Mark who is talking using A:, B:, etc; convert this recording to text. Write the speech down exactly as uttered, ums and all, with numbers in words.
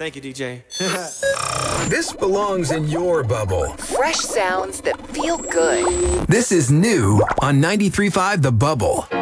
A: Thank you, D J.
B: This belongs in your bubble.
C: Fresh sounds that feel good.
B: This is new on ninety-three point five The Bubble.